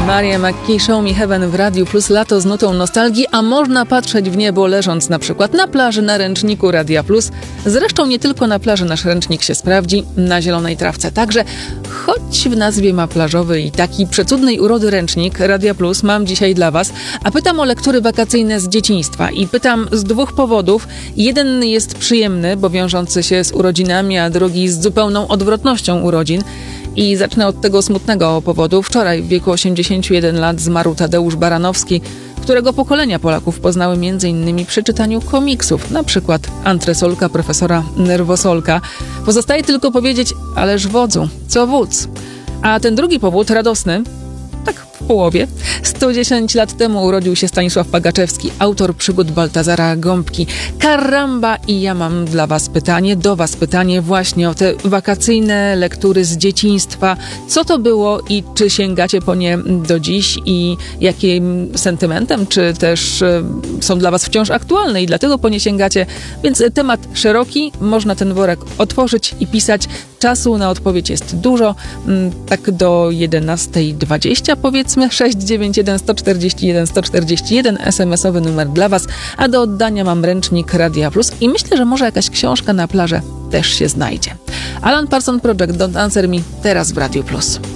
Mariah McKee, Show Me Heaven w Radiu Plus, lato z nutą nostalgii, a można patrzeć w niebo leżąc na przykład na plaży na ręczniku Radia Plus. Zresztą nie tylko na plaży nasz ręcznik się sprawdzi, na zielonej trawce także, choć w nazwie ma plażowy i taki przecudnej urody ręcznik Radia Plus mam dzisiaj dla Was, a pytam o lektury wakacyjne z dzieciństwa i pytam z dwóch powodów. Jeden jest przyjemny, bo wiążący się z urodzinami, a drugi z zupełną odwrotnością urodzin. I zacznę od tego smutnego powodu. Wczoraj w wieku 81 lat zmarł Tadeusz Baranowski, którego pokolenia Polaków poznały m.in. przy czytaniu komiksów, na przykład Antresolka profesora Nerwosolka. Pozostaje tylko powiedzieć, ależ wodzu, co wódz. A ten drugi powód, radosny, tak w połowie. 110 lat temu urodził się Stanisław Pagaczewski, autor przygód Baltazara Gąbki. Karamba! I ja mam dla Was pytanie, do Was pytanie właśnie o te wakacyjne lektury z dzieciństwa. Co to było i czy sięgacie po nie do dziś i jakim sentymentem, czy też są dla Was wciąż aktualne i dlatego po nie sięgacie? Więc temat szeroki, można ten worek otworzyć i pisać. Czasu na odpowiedź jest dużo, tak do 11:20 powiedzmy, 691 141 141, SMS-owy numer dla Was, a do oddania mam ręcznik Radia Plus i myślę, że może jakaś książka na plażę też się znajdzie. Alan Parsons Project, Don't Answer Me, teraz w Radiu Plus.